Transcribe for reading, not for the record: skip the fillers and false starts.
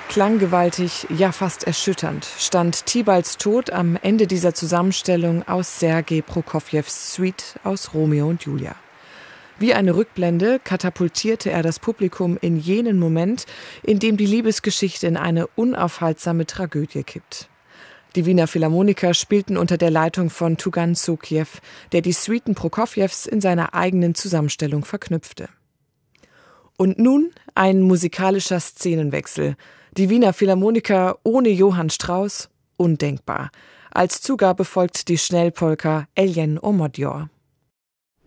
Klanggewaltig, ja fast erschütternd, stand Thibalds Tod am Ende dieser Zusammenstellung aus Sergei Prokofjews Suite aus Romeo und Julia. Wie eine Rückblende katapultierte er das Publikum in jenen Moment, in dem die Liebesgeschichte in eine unaufhaltsame Tragödie kippt. Die Wiener Philharmoniker spielten unter der Leitung von Tugan Sokiew, der die Suiten Prokofjews in seiner eigenen Zusammenstellung verknüpfte. Und nun ein musikalischer Szenenwechsel. Die Wiener Philharmoniker ohne Johann Strauss? Undenkbar. Als Zugabe folgt die Schnellpolka Eljen o Modjor.